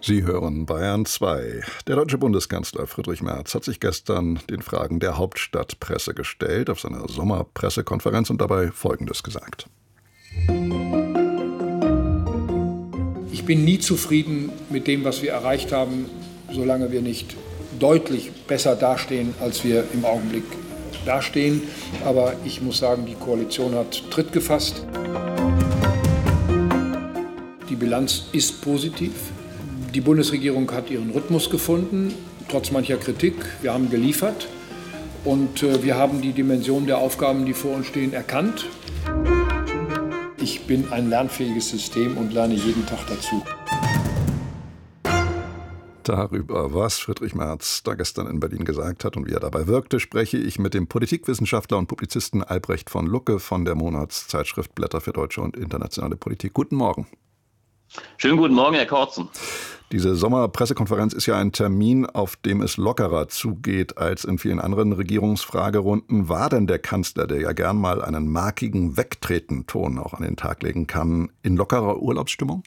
Sie hören Bayern 2. Der deutsche Bundeskanzler Friedrich Merz hat sich gestern den Fragen der Hauptstadtpresse gestellt auf seiner Sommerpressekonferenz und dabei Folgendes gesagt. Ich bin nie zufrieden mit dem, was wir erreicht haben, solange wir nicht deutlich besser dastehen, als wir im Augenblick dastehen. Aber ich muss sagen, die Koalition hat Tritt gefasst. Die Bilanz ist positiv. Die Bundesregierung hat ihren Rhythmus gefunden, trotz mancher Kritik. Wir haben geliefert und wir haben die Dimension der Aufgaben, die vor uns stehen, erkannt. Ich bin ein lernfähiges System und lerne jeden Tag dazu. Darüber, was Friedrich Merz da gestern in Berlin gesagt hat und wie er dabei wirkte, spreche ich mit dem Politikwissenschaftler und Publizisten Albrecht von Lucke von der Monatszeitschrift Blätter für deutsche und internationale Politik. Guten Morgen. Schönen guten Morgen, Herr Kortzen. Diese Sommerpressekonferenz ist ja ein Termin, auf dem es lockerer zugeht als in vielen anderen Regierungsfragerunden. War denn der Kanzler, der ja gern mal einen markigen Wegtreten-Ton auch an den Tag legen kann, in lockerer Urlaubsstimmung?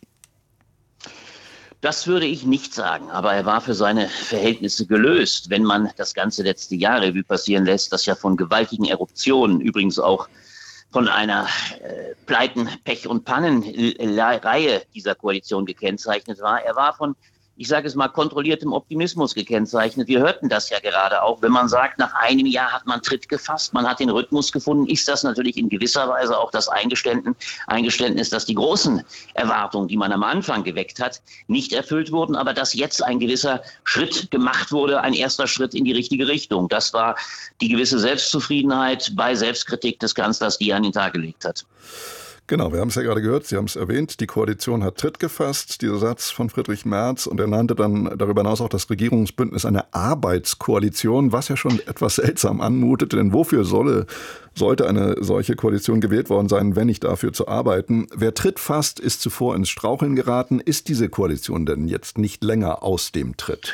Das würde ich nicht sagen, aber er war für seine Verhältnisse gelöst. Wenn man das ganze letzte Jahr Revue passieren lässt, das ja von gewaltigen Eruptionen, übrigens auch von einer Pleiten-, Pech- und Pannenreihe dieser Koalition gekennzeichnet war. Er war von, ich sage es mal, kontrolliertem Optimismus gekennzeichnet. Wir hörten das ja gerade auch. Wenn man sagt, nach einem Jahr hat man Tritt gefasst, man hat den Rhythmus gefunden, ist das natürlich in gewisser Weise auch das Eingeständnis, dass die großen Erwartungen, die man am Anfang geweckt hat, nicht erfüllt wurden, aber dass jetzt ein gewisser Schritt gemacht wurde, ein erster Schritt in die richtige Richtung. Das war die gewisse Selbstzufriedenheit bei Selbstkritik des Kanzlers, die er an den Tag gelegt hat. Genau, wir haben es ja gerade gehört, Sie haben es erwähnt, die Koalition hat Tritt gefasst, dieser Satz von Friedrich Merz, und er nannte dann darüber hinaus auch das Regierungsbündnis eine Arbeitskoalition, was ja schon etwas seltsam anmutet, denn wofür sollte eine solche Koalition gewählt worden sein, wenn nicht dafür zu arbeiten? Wer Tritt fasst, ist zuvor ins Straucheln geraten. Ist diese Koalition denn jetzt nicht länger aus dem Tritt?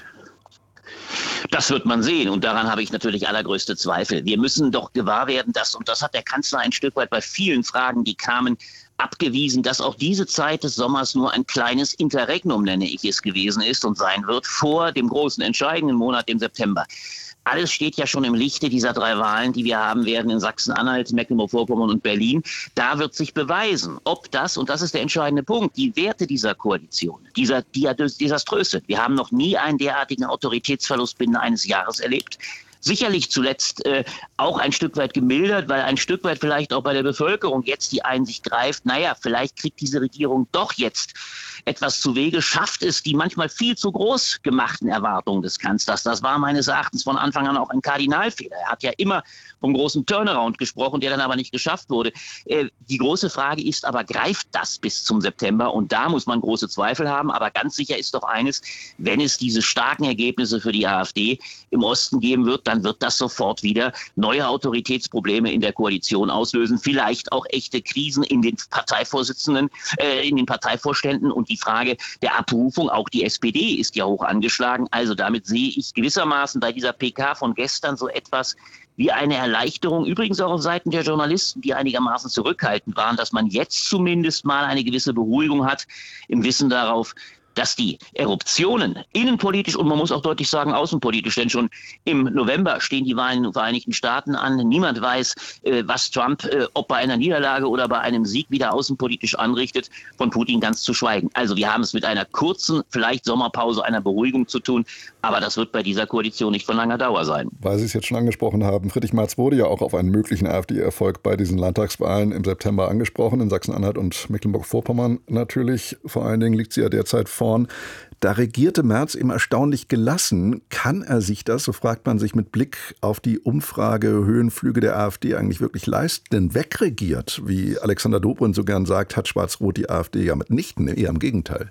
Das wird man sehen und daran habe ich natürlich allergrößte Zweifel. Wir müssen doch gewahr werden, und das hat der Kanzler ein Stück weit bei vielen Fragen, die kamen, abgewiesen, dass auch diese Zeit des Sommers nur ein kleines Interregnum, nenne ich es, gewesen ist und sein wird vor dem großen entscheidenden Monat, dem September. Alles steht ja schon im Lichte dieser 3 Wahlen, die wir haben werden in Sachsen-Anhalt, Mecklenburg-Vorpommern und Berlin. Da wird sich beweisen, ob das, und das ist der entscheidende Punkt, die Werte dieser Koalition, die ja desaströs sind. Wir haben noch nie einen derartigen Autoritätsverlust binnen eines Jahres erlebt. Sicherlich zuletzt auch ein Stück weit gemildert, weil ein Stück weit vielleicht auch bei der Bevölkerung jetzt die Einsicht greift, naja, vielleicht kriegt diese Regierung doch jetzt etwas zu Wege, schafft es die manchmal viel zu groß gemachten Erwartungen des Kanzlers. Das war meines Erachtens von Anfang an auch ein Kardinalfehler. Er hat ja immer vom großen Turnaround gesprochen, der dann aber nicht geschafft wurde. Die große Frage ist aber, greift das bis zum September? Und da muss man große Zweifel haben. Aber ganz sicher ist doch eines, wenn es diese starken Ergebnisse für die AfD im Osten geben wird, dann wird das sofort wieder neue Autoritätsprobleme in der Koalition auslösen. Vielleicht auch echte Krisen in den Parteivorsitzenden, in den Parteivorständen. Und die Frage der Abrufung, auch die SPD ist ja hoch angeschlagen. Also damit sehe ich gewissermaßen bei dieser PK von gestern so etwas wie eine Erleichterung, übrigens auch auf Seiten der Journalisten, die einigermaßen zurückhaltend waren, dass man jetzt zumindest mal eine gewisse Beruhigung hat im Wissen darauf, dass die Eruptionen innenpolitisch und man muss auch deutlich sagen außenpolitisch, denn schon im November stehen die Wahlen in den Vereinigten Staaten an. Niemand weiß, was Trump, ob bei einer Niederlage oder bei einem Sieg wieder außenpolitisch anrichtet, von Putin ganz zu schweigen. Also wir haben es mit einer kurzen, vielleicht Sommerpause, einer Beruhigung zu tun, aber das wird bei dieser Koalition nicht von langer Dauer sein. Weil Sie es jetzt schon angesprochen haben, Friedrich Merz wurde ja auch auf einen möglichen AfD-Erfolg bei diesen Landtagswahlen im September angesprochen, in Sachsen-Anhalt und Mecklenburg-Vorpommern natürlich. Vor allen Dingen liegt sie ja derzeit vorn. Da regierte Merz eben erstaunlich gelassen. Kann er sich das, so fragt man sich mit Blick auf die Umfragehöhenflüge der AfD, eigentlich wirklich leisten? Denn wegregiert, wie Alexander Dobrindt so gern sagt, hat Schwarz-Rot die AfD ja mitnichten, eher im Gegenteil.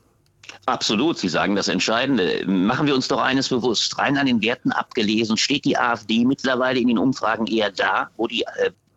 Absolut, Sie sagen das Entscheidende. Machen wir uns doch eines bewusst. Rein an den Werten abgelesen steht die AfD mittlerweile in den Umfragen eher da, wo die